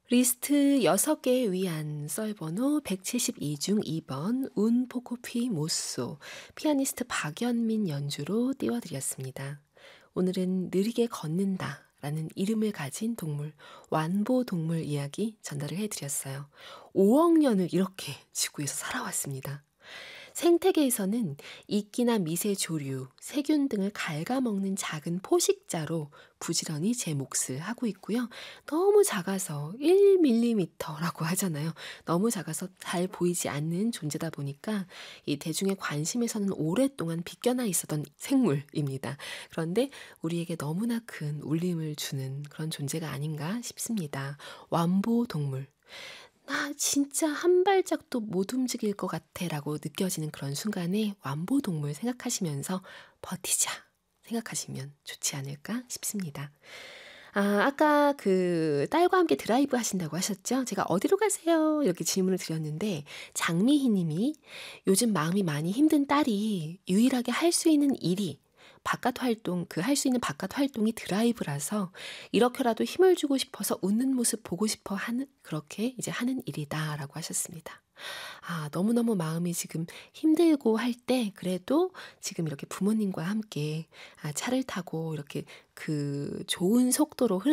리스트 6개 위안 썰번호 172 중 2번 운 포코피 모쏘 피아니스트 박연민 연주로 띄워드렸습니다. 오늘은 느리게 걷는다 라는 이름을 가진 동물, 완보동물 이야기 전달을 해드렸어요. 5억 년을 이렇게 지구에서 살아왔습니다. 생태계에서는 이끼나 미세 조류, 세균 등을 갉아먹는 작은 포식자로 부지런히 제 몫을 하고 있고요. 너무 작아서 1mm라고 하잖아요. 너무 작아서 잘 보이지 않는 존재다 보니까 이 대중의 관심에서는 오랫동안 비껴나 있었던 생물입니다. 그런데 우리에게 너무나 큰 울림을 주는 그런 존재가 아닌가 싶습니다. 완보동물. 나 진짜 한 발짝도 못 움직일 것 같아 라고 느껴지는 그런 순간에 완보동물 생각하시면서 버티자 생각하시면 좋지 않을까 싶습니다. 아까 그 딸과 함께 드라이브 하신다고 하셨죠? 제가 어디로 가세요? 이렇게 질문을 드렸는데 장미희 님이 요즘 마음이 많이 힘든 딸이 유일하게 할 수 있는 일이 바깥 활동, 그 할 수 있는 바깥 활동이 드라이브라서 이렇게라도 힘을 주고 싶어서 웃는 모습 보고 싶어 하는, 그렇게 이제 하는 일이다라고 하셨습니다. 너무너무 마음이 지금 힘들고 할 때 그래도 지금 이렇게 부모님과 함께 차를 타고 이렇게 그 좋은 속도로